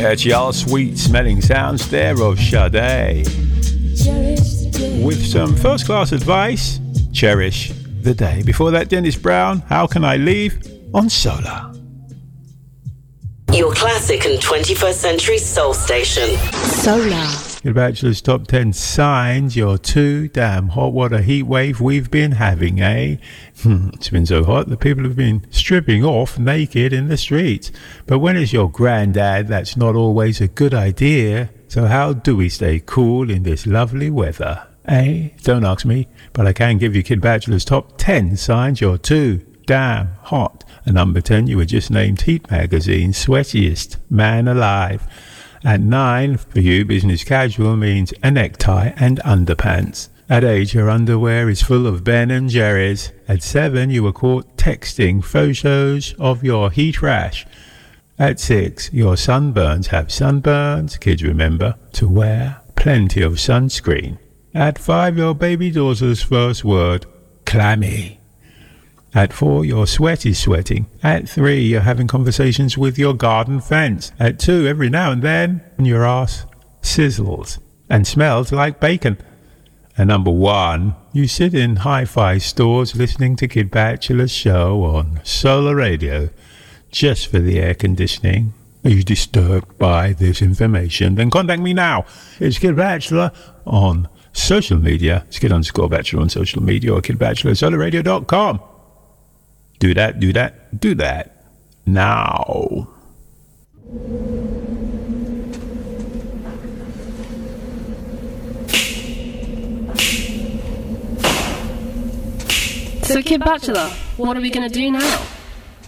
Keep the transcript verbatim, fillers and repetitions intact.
Y'all sweet smelling sounds there of Sade. With some first class advice, cherish the day. Before that, Dennis Brown, How Can I Leave? On Solar. Your classic and twenty-first century soul station. Solar. Kid Bachelor's Top ten Signs, your too damn hot. What a heat wave we've been having, eh? It's been so hot that people have been stripping off naked in the streets. But when it's your granddad, that's not always a good idea. So how do we stay cool in this lovely weather? Eh? Don't ask me, but I can give you Kid Bachelor's Top ten Signs, you're too damn hot. At number ten, you were just named Heat Magazine's sweatiest man alive. At nine, for you, business casual means a necktie and underpants. At eight, your underwear is full of Ben and Jerry's. At seven, you were caught texting photos of your heat rash. At six, your sunburns have sunburns. Kids, remember to wear plenty of sunscreen. At five, your baby daughter's first word, clammy. At four, your sweat is sweating. At three, you're having conversations with your garden fence. At two, every now and then, your ass sizzles and smells like bacon. And number one, you sit in hi-fi stores listening to Kid Bachelor's show on Solar Radio just for the air conditioning. Are you disturbed by this information? Then contact me now. It's Kid Bachelor on social media. It's Kid underscore Bachelor on social media or kid bachelor at solar radio dot com. Do that, do that, do that. Now. So, Kid Bachelor, what are we going to do now?